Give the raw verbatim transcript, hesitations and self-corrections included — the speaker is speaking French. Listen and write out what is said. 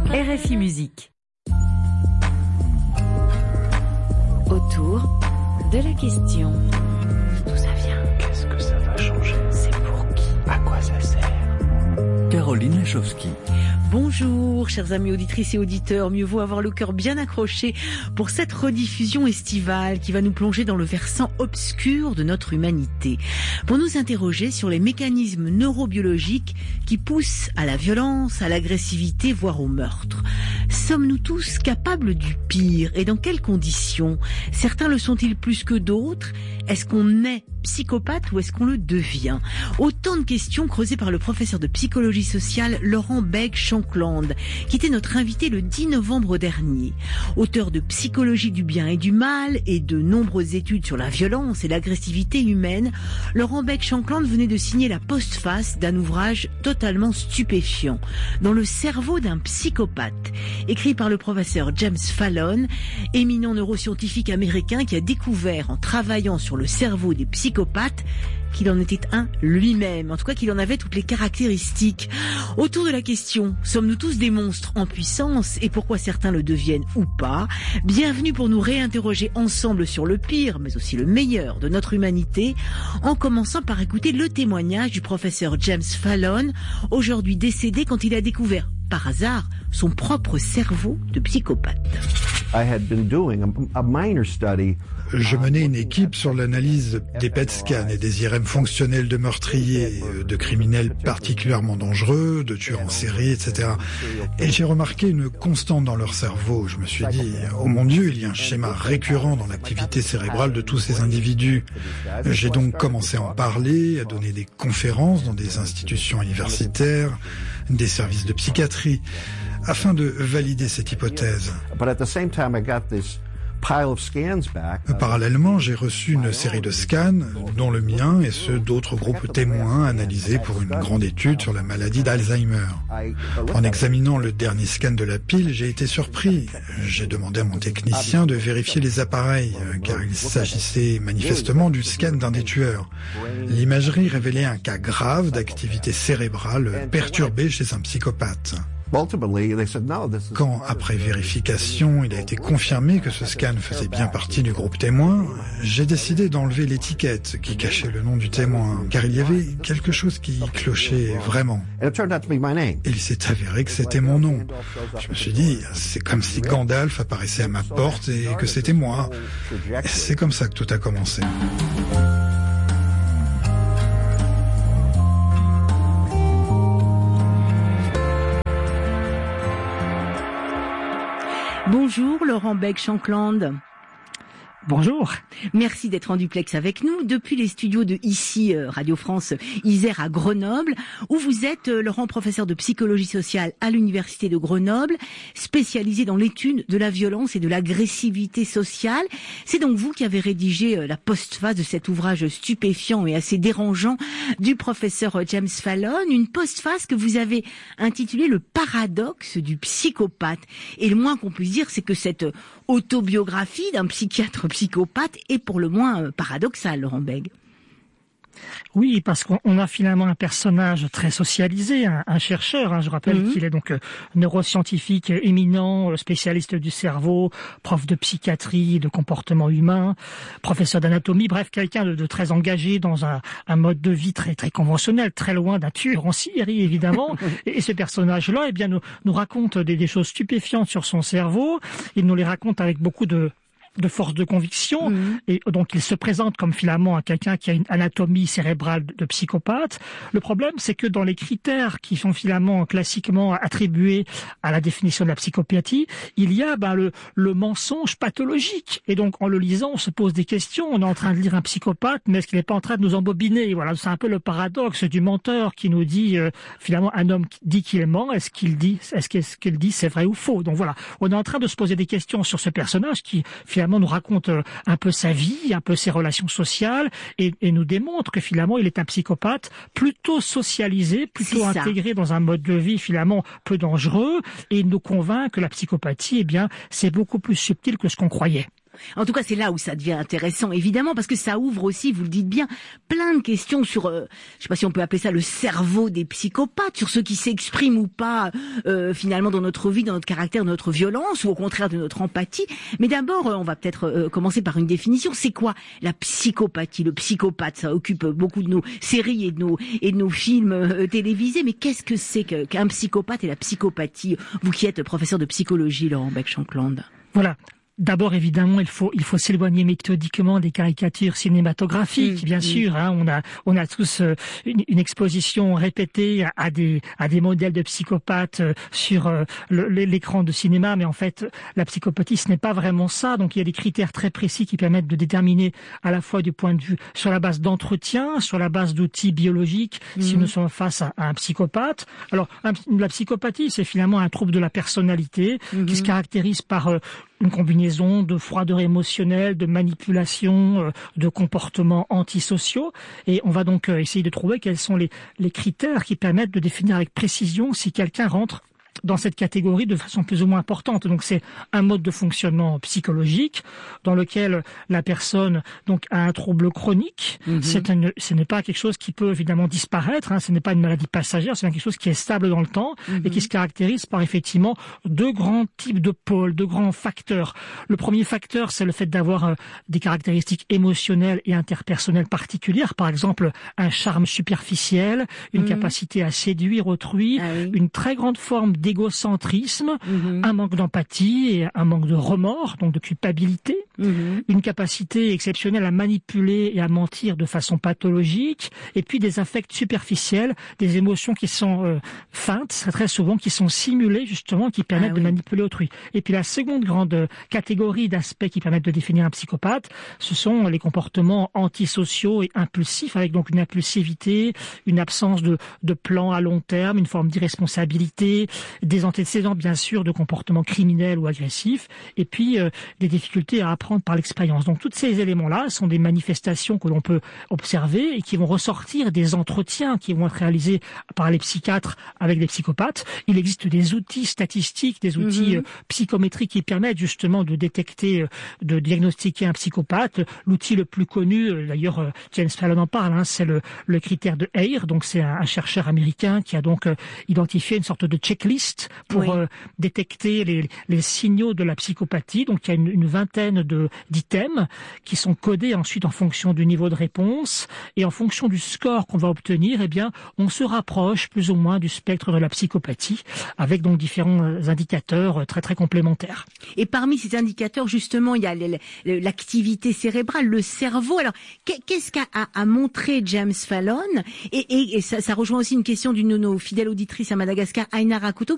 R F I Musique. Autour de la question. D'où ça vient? Qu'est-ce que ça va changer? C'est pour qui? À quoi ça sert? Caroline Lachowski. Bonjour, chers amis auditrices et auditeurs. Mieux vaut avoir le cœur bien accroché pour cette rediffusion estivale qui va nous plonger dans le versant obscur de notre humanité. Pour nous interroger sur les mécanismes neurobiologiques qui poussent à la violence, à l'agressivité, voire au meurtre. Sommes-nous tous capables du pire? Et dans quelles conditions? Certains le sont-ils plus que d'autres? Est-ce qu'on est psychopathe ou est-ce qu'on le devient? Autant de questions creusées par le professeur de psychologie sociale Laurent Begg-Shankland, qui était notre invité le dix novembre dernier. Auteur de Psychologie du bien et du mal et de nombreuses études sur la violence et l'agressivité humaine, Laurent Begg-Shankland venait de signer la postface d'un ouvrage totalement stupéfiant, Dans le cerveau d'un psychopathe, écrit par le professeur James Fallon, éminent neuroscientifique américain qui a découvert en travaillant sur le cerveau des psychopathes qu'il en était un lui-même, en tout cas qu'il en avait toutes les caractéristiques. Autour de la question, sommes-nous tous des monstres en puissance et pourquoi certains le deviennent ou pas? Bienvenue pour nous réinterroger ensemble sur le pire, mais aussi le meilleur de notre humanité, en commençant par écouter le témoignage du professeur James Fallon, aujourd'hui décédé quand il a découvert, par hasard, son propre cerveau de psychopathe. Je menais une équipe sur l'analyse des P E T scans et des I R M fonctionnels de meurtriers, de criminels particulièrement dangereux, de tueurs en série, et cetera. Et j'ai remarqué une constante dans leur cerveau. Je me suis dit, oh mon Dieu, il y a un schéma récurrent dans l'activité cérébrale de tous ces individus. J'ai donc commencé à en parler, à donner des conférences dans des institutions universitaires, des services de psychiatrie, afin de valider cette hypothèse. Parallèlement, j'ai reçu une série de scans, dont le mien et ceux d'autres groupes témoins analysés pour une grande étude sur la maladie d'Alzheimer. En examinant le dernier scan de la pile, j'ai été surpris. J'ai demandé à mon technicien de vérifier les appareils, car il s'agissait manifestement du scan d'un des tueurs. L'imagerie révélait un cas grave d'activité cérébrale perturbée chez un psychopathe. Quand, après vérification, il a été confirmé que ce scan faisait bien partie du groupe témoin, j'ai décidé d'enlever l'étiquette qui cachait le nom du témoin, car il y avait quelque chose qui clochait vraiment. Et il s'est avéré que c'était mon nom. Je me suis dit, c'est comme si Gandalf apparaissait à ma porte et que c'était moi. Et c'est comme ça que tout a commencé. Bonjour Laurent Begg-Shankland. Bonjour. Merci d'être en duplex avec nous depuis les studios de ici Radio France Isère à Grenoble, où vous êtes, Laurent, professeur de psychologie sociale à l'université de Grenoble, spécialisé dans l'étude de la violence et de l'agressivité sociale. C'est donc vous qui avez rédigé la postface de cet ouvrage stupéfiant et assez dérangeant du professeur James Fallon, une postface que vous avez intitulée Le paradoxe du psychopathe. Et le moins qu'on puisse dire, c'est que cette autobiographie d'un psychiatre psychopathe est pour le moins euh, paradoxal, Laurent Begg. Oui, parce qu'on a finalement un personnage très socialisé, un, un chercheur. Hein, je rappelle mmh. qu'il est donc euh, neuroscientifique éminent, spécialiste du cerveau, prof de psychiatrie, de comportement humain, professeur d'anatomie, bref, quelqu'un de, de très engagé dans un, un mode de vie très très conventionnel, très loin d'un tueur en série, évidemment. et, et ce personnage-là, eh bien, nous, nous raconte des, des choses stupéfiantes sur son cerveau. Il nous les raconte avec beaucoup de de force de conviction, mmh. et donc il se présente comme finalement à quelqu'un qui a une anatomie cérébrale de psychopathe. Le problème, c'est que dans les critères qui sont finalement classiquement attribués à la définition de la psychopathie, il y a ben, le, le mensonge pathologique. Et donc en le lisant, on se pose des questions. On est en train de lire un psychopathe, mais est-ce qu'il n'est pas en train de nous embobiner? Voilà, c'est un peu le paradoxe du menteur qui nous dit euh, finalement un homme dit qu'il ment. Est-ce qu'il dit, est-ce qu'il, est-ce qu'il dit c'est vrai ou faux? Donc voilà, on est en train de se poser des questions sur ce personnage qui finalement nous raconte un peu sa vie, un peu ses relations sociales, et, et nous démontre que finalement il est un psychopathe plutôt socialisé, plutôt intégré dans un mode de vie finalement peu dangereux, et il nous convainc que la psychopathie, eh bien, c'est beaucoup plus subtil que ce qu'on croyait. En tout cas, c'est là où ça devient intéressant, évidemment, parce que ça ouvre aussi, vous le dites bien, plein de questions sur, euh, je sais pas si on peut appeler ça le cerveau des psychopathes, sur ceux qui s'expriment ou pas, euh, finalement, dans notre vie, dans notre caractère, dans notre violence, ou au contraire de notre empathie. Mais d'abord, euh, on va peut-être euh, commencer par une définition. C'est quoi la psychopathie? Le psychopathe, ça occupe beaucoup de nos séries et de nos, et de nos films euh, télévisés. Mais qu'est-ce que c'est que, qu'un psychopathe et la psychopathie? Vous qui êtes professeur de psychologie, Laurent Beck-Shankland. Voilà. D'abord, évidemment, il faut il faut s'éloigner méthodiquement des caricatures cinématographiques. Mmh, bien mmh. sûr, hein, on a on a tous euh, une, une exposition répétée à, à des à des modèles de psychopathes euh, sur euh, le, l'écran de cinéma, mais en fait, la psychopathie, ce n'est pas vraiment ça. Donc, il y a des critères très précis qui permettent de déterminer à la fois du point de vue sur la base d'entretien, sur la base d'outils biologiques, mmh. si nous sommes face à, à un psychopathe. Alors, un, la psychopathie, c'est finalement un trouble de la personnalité mmh. qui se caractérise par euh, une combinaison de froideur émotionnelle, de manipulation, euh, de comportements antisociaux. Et on va donc euh, essayer de trouver quels sont les, les critères qui permettent de définir avec précision si quelqu'un rentre dans cette catégorie de façon plus ou moins importante. Donc c'est un mode de fonctionnement psychologique dans lequel la personne donc a un trouble chronique. Mm-hmm. C'est une, ce n'est pas quelque chose qui peut évidemment disparaître, hein, ce n'est pas une maladie passagère, c'est quelque chose qui est stable dans le temps mm-hmm. et qui se caractérise par effectivement deux grands types de pôles, deux grands facteurs. Le premier facteur, c'est le fait d'avoir euh, des caractéristiques émotionnelles et interpersonnelles particulières, par exemple un charme superficiel, une mm-hmm. capacité à séduire autrui, ah oui. une très grande forme d'égocentrisme, mmh. un manque d'empathie et un manque de remords, donc de culpabilité, mmh. une capacité exceptionnelle à manipuler et à mentir de façon pathologique, et puis des affects superficiels, des émotions qui sont euh, feintes, très, très souvent, qui sont simulées justement, qui permettent ah, oui. de manipuler autrui. Et puis la seconde grande catégorie d'aspects qui permettent de définir un psychopathe, ce sont les comportements antisociaux et impulsifs, avec donc une impulsivité, une absence de, de plan à long terme, une forme d'irresponsabilité, des antécédents bien sûr de comportements criminels ou agressifs, et puis euh, des difficultés à apprendre par l'expérience. Donc tous ces éléments-là sont des manifestations que l'on peut observer et qui vont ressortir des entretiens qui vont être réalisés par les psychiatres avec des psychopathes. Il existe des outils statistiques, des outils mmh. euh, psychométriques qui permettent justement de détecter, euh, de diagnostiquer un psychopathe. L'outil le plus connu, euh, d'ailleurs euh, James Fallon en parle, hein, c'est le, le critère de Hare. Donc c'est un, un chercheur américain qui a donc euh, identifié une sorte de checklist pour oui. euh, détecter les, les signaux de la psychopathie. Donc il y a une, une vingtaine de d'items qui sont codés ensuite en fonction du niveau de réponse et en fonction du score qu'on va obtenir, eh bien on se rapproche plus ou moins du spectre de la psychopathie avec donc différents indicateurs très très complémentaires. Et parmi ces indicateurs justement il y a l'activité cérébrale, le cerveau. Alors qu'est-ce qu'a a, a montré James Fallon et, et, et ça, ça rejoint aussi une question d'une de nos fidèles auditrices à Madagascar, Aina Rakuto.